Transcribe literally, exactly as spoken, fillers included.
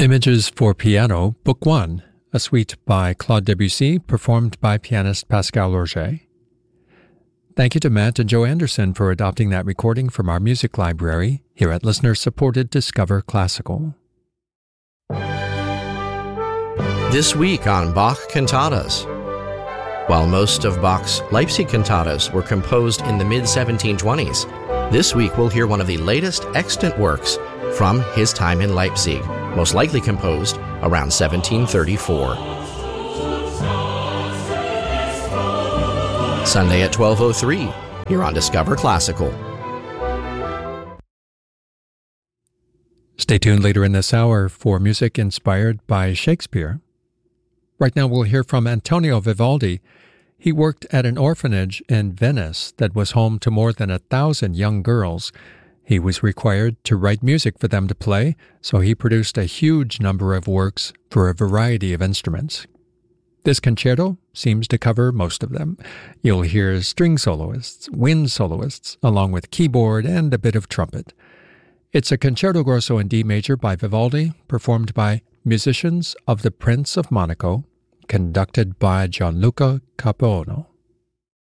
Images for Piano, Book one, a suite by Claude Debussy, performed by pianist Pascal Roger. Thank you to Matt and Joe Anderson for adopting that recording from our music library here at listener-supported Discover Classical. This week on Bach Cantatas. While most of Bach's Leipzig cantatas were composed in the mid seventeen twenties, this week we'll hear one of the latest extant works from his time in Leipzig, most likely composed around seventeen thirty-four. Sunday at twelve oh three, here on Discover Classical. Stay tuned later in this hour for music inspired by Shakespeare. Right now we'll hear from Antonio Vivaldi. He worked at an orphanage in Venice that was home to more than a thousand young girls. He was required to write music for them to play, so he produced a huge number of works for a variety of instruments. This concerto seems to cover most of them. You'll hear string soloists, wind soloists, along with keyboard and a bit of trumpet. It's a concerto grosso in D major by Vivaldi, performed by musicians of the Prince of Monaco, conducted by Gianluca Capuano.